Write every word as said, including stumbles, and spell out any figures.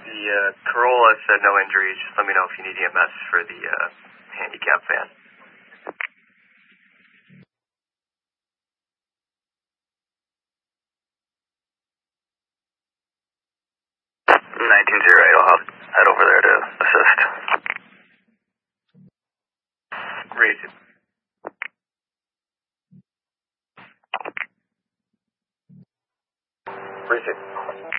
The uh, Corolla said no injuries. Just let me know if you need E M S for the uh, handicap van. nineteen zero eight, I'll head over there to assist. Raise it. Raise it.